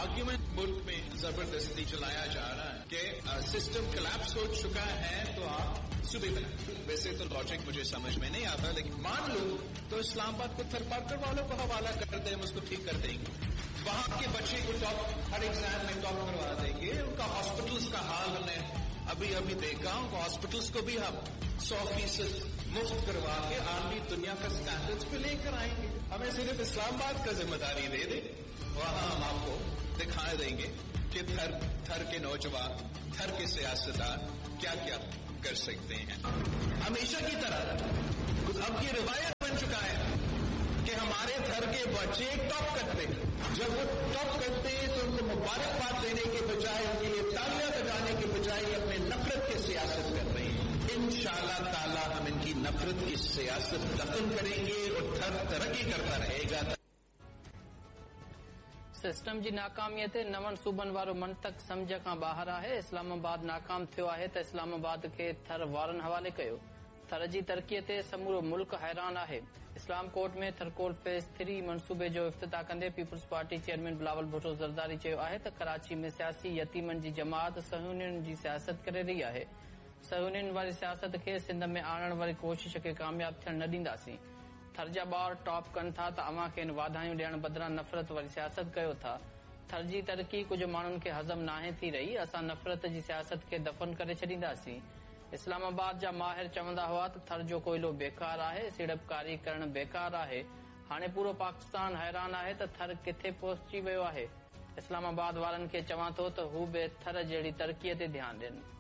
Argument मुल्क में जबरदस्ती चलाया जा रहा है कि सिस्टम कोलैप्स हो चुका है तो आप सुबह बनाए। वैसे तो लॉजिक मुझे समझ में नहीं आता, लेकिन मान लो तो इस्लामाबाद को थर्ड पार्कर वालों को हवाला कर दें, हम उसको ठीक कर देंगे। वहां के बच्चे को टॉप हर एग्जाम में टॉप करवा देंगे। उनका हॉस्पिटल्स का हाल हमने अभी देखा, उनको हॉस्पिटल्स को भी हम 100% मुफ्त करवा के आलमी दुनिया का स्टैंडर्ड्स पे लेकर आएंगे। हमें सिर्फ इस्लामाबाद का जिम्मेदारी दे दे, वहां हम आपको दिखा देंगे कि थर के नौजवान, थर के सियासतदान क्या क्या कर सकते हैं। हमेशा की तरह अब ये रिवायत बन चुका है कि हमारे थर के बच्चे टॉप करते हैं। जब वो टॉप करते हैं तो उनको मुबारकबाद देने के बजाय, उनके लिए तालियां बजाने के बजाय अपने नफरत की सियासत कर रहे हैं। इंशाअल्लाह ताला हम इनकी नफरत की सियासत दफन करेंगे और थर तरक्की करता रहेगा। सिस्टम जी नाकामीअ ते नवनि सूबनि वारो मंतक सम्झ खां ॿाहिरि आहे। इस्लामाबाद नाकाम थियो आहे त इस्लामाबाद खे थर वारनि हवाले कयो। थर जी तरक़ीअ ते समूरो मुल्क हैरान आहे। इस्लाम कोर्ट में थरकोल फेज़ 3 मंसूबे जो इफ़्तिताह कंदे people's party chairman Bilawal Bhutto Zardari चयो आहे त कराची में सियासी यतीमनि जी जमात सहूलियतुनि जी सियासत करे रही आहे। सहूलियतुनि वारी सियासत खे सिंध में आणण वारी कोशिश खे कामयाब थियण न ॾींदासीं। थर जा ॿार टॉप कनि था त अव्हां खे वाधायूं ॾियण बदिरां नफ़रत वारी सियासत कयो था। थर जी तरक़ी कुझु माण्हुनि खे हज़म नाहे थी रही। असां नफ़रत जी सियासत खे दफ़न करे छॾींदासीं। इस्लामाबाद जा माहिर चवंदा हुआ त थर जो कोयलो बेकार आहे, सीड़पकारी करणु बेकार आहे। हाणे पूरो पाकिस्तान हैरान आहे त थर किथे पहुची वियो आहे। इस्लामाबाद वारनि खे चवां थो त हू बि थर जहिड़ी तरक़ीअ ते ध्यानु ॾियनि।